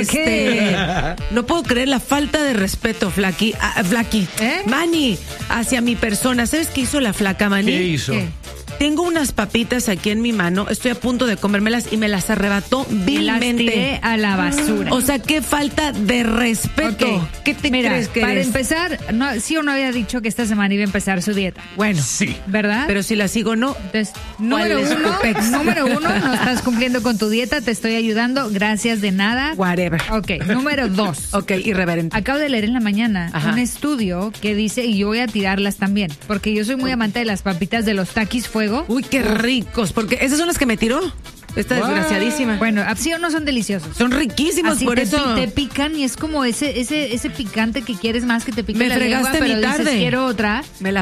No puedo creer la falta de respeto, Flaqui. Manny, hacia mi persona. ¿Sabes qué hizo la flaca, Manny? ¿Qué hizo? Tengo unas papitas aquí en mi mano, estoy a punto de comérmelas y me las arrebató vilmente. Las tiré a la basura. O sea, qué falta de respeto. Okay. ¿Qué te Mira, crees que para eres? empezar, sí o no había dicho que esta semana iba a empezar su dieta. Bueno, Sí. ¿Verdad? pero si la sigo, no. Entonces, ¿Cuál es tu pex? número uno, no estás cumpliendo con tu dieta, te estoy ayudando, gracias de nada. Whatever. Ok, número 2. Ok, irreverente. Acabo de leer en la mañana Ajá. un estudio que dice, y yo voy a tirarlas también, porque yo soy muy amante de las papitas de los Takis Fuego. Uy, qué ricos, porque esas son las que me tiró. Esta desgraciadísima. Bueno, sí o no son deliciosos. Son riquísimos, Así por eso. te pican y es como ese picante que quieres más que te pique Me la lengua, fregaste pero mi dices, tarde. quiero otra. Me la